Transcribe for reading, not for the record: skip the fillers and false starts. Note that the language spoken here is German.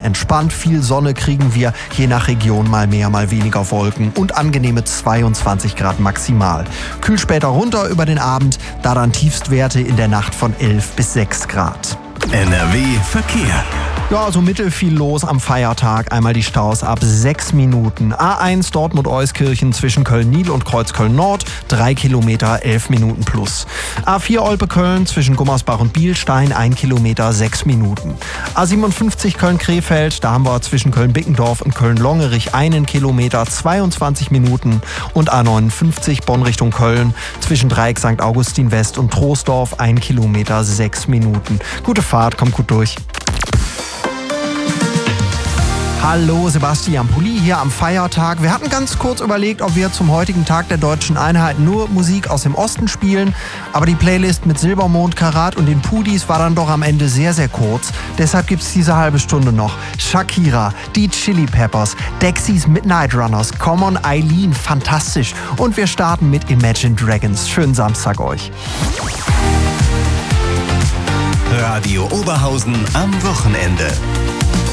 entspannt. Viel Sonne kriegen wir, je nach Region mal mehr, mal weniger Wolken und angenehme 22 Grad maximal. Kühlt später runter über den Abend, da dann Tiefstwerte in der Nacht von 11 bis 6 Grad. NRW Verkehr. Ja, so mittel viel los am Feiertag. Einmal die Staus ab 6 Minuten. A1 Dortmund-Euskirchen zwischen Köln-Nil und Kreuzköln-Nord, 3 Kilometer, 11 Minuten plus. A4 Olpe-Köln zwischen Gummersbach und Bielstein, 1 Kilometer, 6 Minuten. A57 Köln-Krefeld, da haben wir zwischen Köln-Bickendorf und Köln-Longerich 1 Kilometer, 22 Minuten. Und A59 Bonn Richtung Köln zwischen Dreieck St. Augustin West und Troisdorf, 1 Kilometer, 6 Minuten. Gute Fahrt, kommt gut durch. Hallo, Sebastian Pulli hier am Feiertag. Wir hatten ganz kurz überlegt, ob wir zum heutigen Tag der Deutschen Einheit nur Musik aus dem Osten spielen. Aber die Playlist mit Silbermond, Karat und den Pudis war dann doch am Ende sehr, sehr kurz. Deshalb gibt's diese halbe Stunde noch. Shakira, die Chili Peppers, Dexys Midnight Runners, Come on Eileen, fantastisch. Und wir starten mit Imagine Dragons. Schönen Samstag euch. Radio Oberhausen am Wochenende.